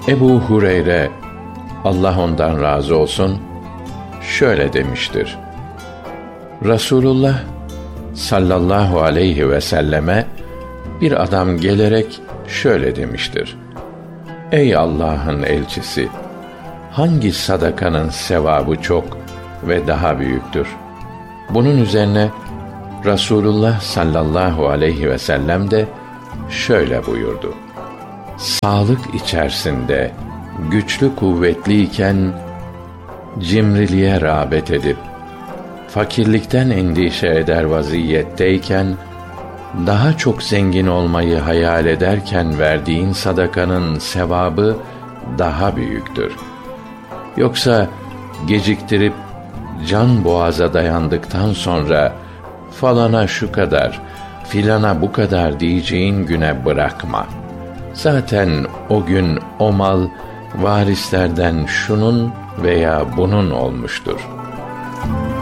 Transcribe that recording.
Ebu Hureyre, Allah ondan razı olsun, şöyle demiştir: Resulullah sallallahu aleyhi ve selleme bir adam gelerek şöyle demiştir: Ey Allah'ın elçisi! Hangi sadakanın sevabı çok ve daha büyüktür? Bunun üzerine Resulullah sallallahu aleyhi ve sellem de şöyle buyurdu: Sağlık içerisinde, güçlü kuvvetliyken, cimriliğe rağbet edip, fakirlikten endişe eder vaziyetteyken, daha çok zengin olmayı hayal ederken verdiğin sadakanın sevabı daha büyüktür. Yoksa geciktirip can boğaza dayandıktan sonra falana şu kadar, filana bu kadar diyeceğin güne bırakma. Zaten o gün o mal varislerden şunun veya bunun olmuştur.